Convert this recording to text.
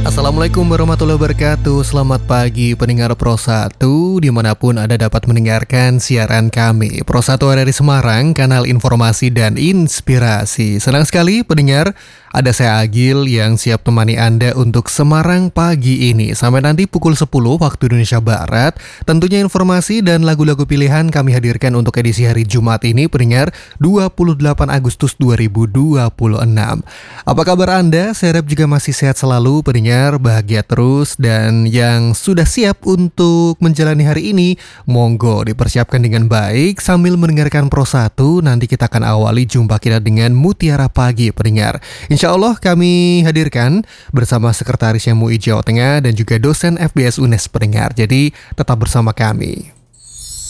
Assalamualaikum warahmatullahi wabarakatuh. Selamat pagi pendengar Pro 1 dimanapun Anda dapat mendengarkan siaran kami. Pro 1 ada di Semarang, kanal informasi dan inspirasi. Senang sekali pendengar, ada saya Agil yang siap temani Anda untuk Semarang pagi ini. Sampai nanti pukul 10 waktu Indonesia Barat. Tentunya informasi dan lagu-lagu pilihan kami hadirkan untuk edisi hari Jumat ini pendengar 28 Agustus 2026. Apa kabar Anda? Saya harap juga masih sehat selalu pendengar, bahagia terus, dan yang sudah siap untuk menjalani hari ini, monggo dipersiapkan dengan baik sambil mendengarkan Pro 1. Nanti kita akan awali jumpa kita dengan Mutiara Pagi pendengar. Insya Allah kami hadirkan bersama Sekretaris MUI Jawa Tengah dan juga dosen FBS UNES pendengar. Jadi tetap bersama kami.